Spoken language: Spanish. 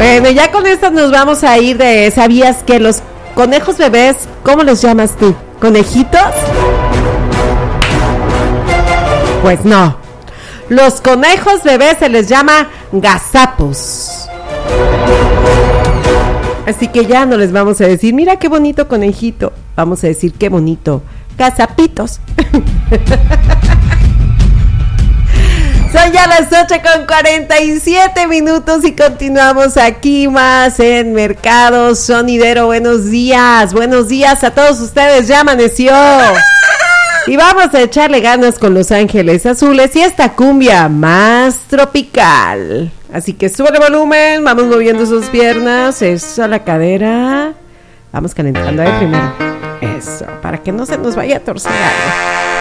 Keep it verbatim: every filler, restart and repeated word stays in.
Bueno, ya con esto nos vamos a ir de... ¿Sabías que los conejos bebés, cómo los llamas tú? ¿Conejitos? Pues no. Los conejos bebés se les llama gazapos. Así que ya no les vamos a decir, mira qué bonito conejito. Vamos a decir qué bonito gazapitos. Son ya las ocho con cuarenta y siete minutos y continuamos aquí más en Mercado Sonidero. Buenos días, buenos días a todos ustedes, ya amaneció. Y vamos a echarle ganas con Los Ángeles Azules y esta cumbia más tropical. Así que sube el volumen, vamos moviendo sus piernas, eso, la cadera. Vamos calentando ahí primero. Eso, para que no se nos vaya a torcer algo.